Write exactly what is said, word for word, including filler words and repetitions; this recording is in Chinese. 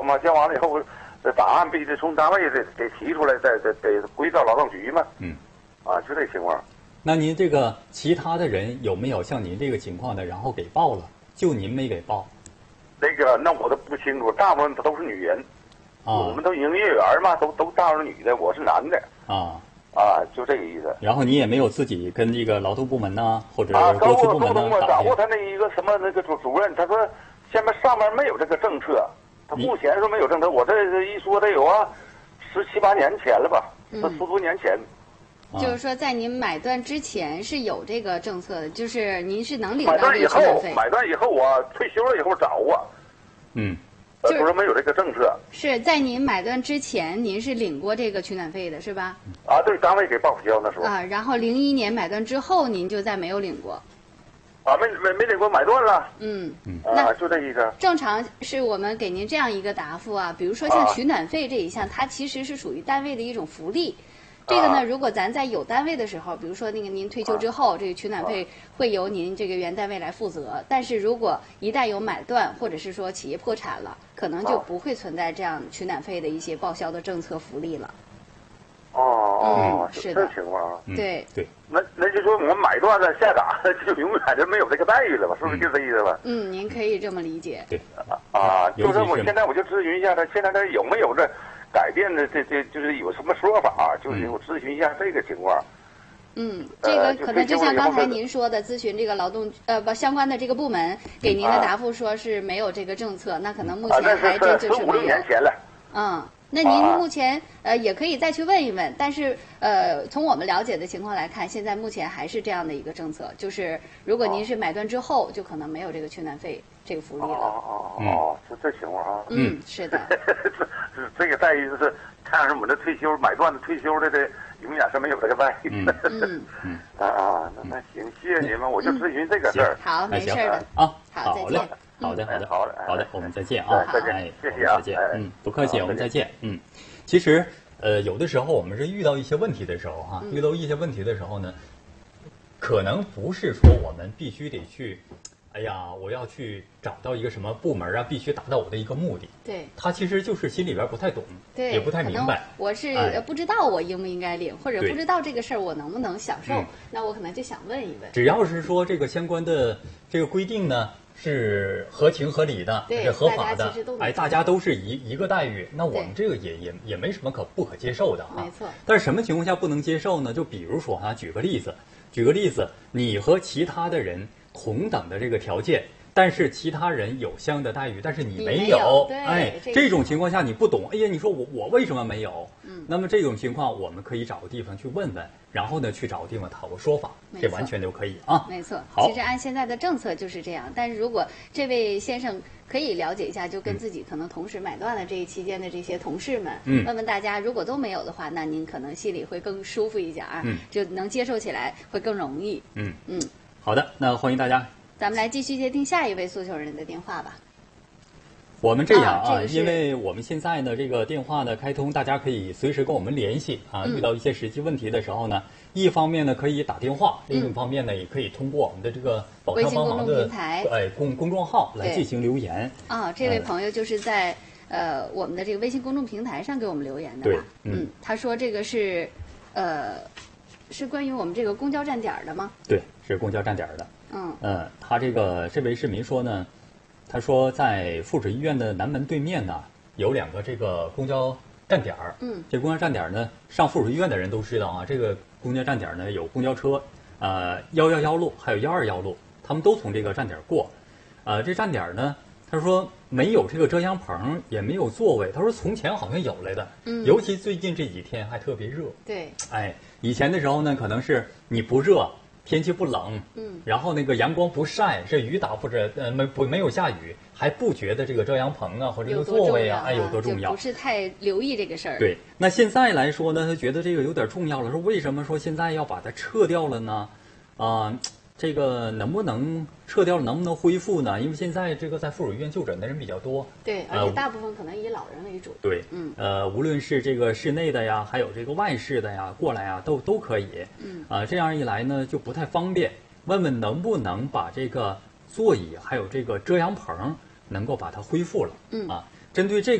嘛，交完了以后，这档案必须得从单位得得提出来，再得得归到劳动局嘛。 嗯， 啊，就这情况。 那您这个其他的人有没有像您这个情况的，然后给报了，就您没给报？ 那个，那我都不清楚，大部分都是女人。 啊， 我们都营业员嘛，都都大部分女的，我是男的。 啊。 啊，就这个意思。 然后你也没有自己跟这个劳动部门呐、啊，或者啊， 国资部门呐、 啊，找过他那一个什么那个主主任，他说现在上面没有这个政策，他目前说没有政策。我这一说得有啊，十七八年前了吧，这十多年前。 嗯、 就是说，在您买断之前是有这个政策的，就是您是能领到这个取暖费。 买断以后啊，退休了以后找啊。 嗯。 就是说没有这个政策。 是在您买断之前，您是领过这个取暖费的，是吧？ 啊，对，单位给报销那时候。 啊，然后零一年买断之后，您就再没有领过。 啊，没没没领过，买断了。 嗯嗯。 啊，就这意思。 正常是我们给您这样一个答复啊，比如说像取暖费这一项，它其实是属于单位的一种福利。这个呢，如果咱在有单位的时候，比如说那个您退休之后，这个取暖费会由您这个原单位来负责。但是如果一旦有买断，或者是说企业破产了，可能就不会存在这样取暖费的一些报销的政策福利了。 哦哦， 是的， 这情况。 对对。 那那就说我们买断了下岗，就永远就没有这个待遇了吧？是不是就这意思吧？ 嗯，您可以这么理解。 对。 啊，就是我现在我就咨询一下他，现在他有没有这？改变的这这就是有什么说法？就是我咨询一下这个情况。 嗯，这个可能就像刚才您说的，咨询这个劳动呃不相关的这个部门给您的答复说是没有这个政策，那可能目前还真就是没有。 五六年前了。 嗯，那您目前呃也可以再去问一问，但是呃从我们了解的情况来看，现在目前还是这样的一个政策，就是如果您是买断之后，就可能没有这个取暖费这个福利了。 哦哦哦，是这情况啊。 嗯，是的。 这这个待遇就是看着我们这退休买断的退休的这永远是没有这个待遇。 嗯嗯嗯啊啊，那那行，谢谢你们，我就咨询这个事儿。 好，没事的啊。 好， 好嘞，好的，好的， 好的， 好的，我们再见啊！ 再见，谢谢啊！ 再见，嗯，不客气，我们再见，嗯。其实，呃，有的时候我们是遇到一些问题的时候哈，遇到一些问题的时候呢，可能不是说我们必须得去。哎呀，我要去找到一个什么部门啊，必须达到我的一个目的。 对， 他其实就是心里边不太懂， 对， 也不太明白。 我是不知道我应不应该领，或者不知道这个事儿我能不能享受，嗯、那我可能就想问一问。 只要是说这个相关的这个规定呢是合情合理的，是合法的，哎，大家都是一一个待遇，那我们这个也也也没什么可不可接受的哈。 没错。 但是什么情况下不能接受呢？就比如说哈，举个例子，举个例子，你和其他的人同等的这个条件。但是其他人有相应的待遇，但是你没有，哎，这种情况下你不懂，哎呀，你说我我为什么没有？嗯，那么这种情况我们可以找个地方去问问，然后呢去找个地方讨个说法，这完全就可以啊。 没错， 好， 其实按现在的政策就是这样，但是如果这位先生可以了解一下，就跟自己可能同时买断了这一期间的这些同事们，嗯，问问大家，如果都没有的话，那您可能心里会更舒服一点啊，嗯，就能接受起来会更容易。 嗯嗯， 好的，那欢迎大家。 咱们来继续接听下一位诉求人的电话吧。 我们这样啊， 啊这个、 因为我们现在呢这个电话呢开通，大家可以随时跟我们联系啊。嗯、遇到一些实际问题的时候呢，一方面呢可以打电话，另一方面呢也可以通过我们的这个宝商帮忙的哎公公众号来进行留言。 啊，这位朋友就是在、嗯、呃我们的这个微信公众平台上给我们留言的吧？ 对， 嗯，嗯他说这个是呃是关于我们这个公交站点的吗？ 对，是公交站点的。 嗯， 呃，他这个这位市民说呢，他说在附属医院的南门对面呢有两个这个公交站点儿。 嗯， 这公交站点呢，上附属医院的人都知道啊，这个公交站点呢有公交车，呃，幺幺幺路还有幺二幺路，他们都从这个站点过。呃，这站点呢，他说没有这个遮阳棚，也没有座位。他说从前好像有来的， 嗯， 尤其最近这几天还特别热。 对， 哎，以前的时候呢，可能是你不热。天气不冷， 嗯， 然后那个阳光不晒，这雨打不着，呃，没不没有下雨，还不觉得这个遮阳棚啊或者这个座位啊，哎，有多重要， 不是太留意这个事儿。 对，那现在来说呢，他觉得这个有点重要了，说为什么说现在要把它撤掉了呢？啊、呃，这个能不能撤掉了，能不能恢复呢？因为现在这个在附属医院就诊的人比较多， 对，而且大部分可能以老人为主。 呃、对， 嗯， 呃，无论是这个室内的呀，还有这个外室的呀，过来啊，都都可以。 嗯， 啊、呃，这样一来呢，就不太方便。问问能不能把这个座椅还有这个遮阳棚能够把它恢复了？ 嗯啊，针对这个。